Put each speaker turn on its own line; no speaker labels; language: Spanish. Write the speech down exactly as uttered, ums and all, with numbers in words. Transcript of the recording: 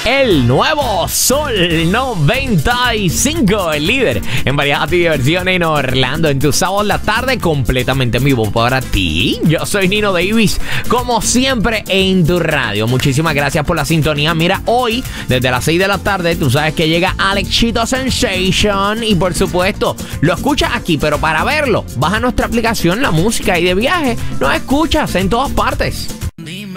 el nuevo Sol noventa y cinco, el líder en variedad y diversión en Orlando, en tu sábado en la tarde, completamente en vivo para ti. Yo soy Nino Davis, como siempre en tu radio. Muchísimas gracias por la sintonía. Mira, hoy, desde las seis de la tarde, tú sabes que llega Alex Chito Sensation y por supuesto, lo escuchas aquí, pero para verlo, baja nuestra aplicación La Música y de viaje, nos escuchas en todas partes.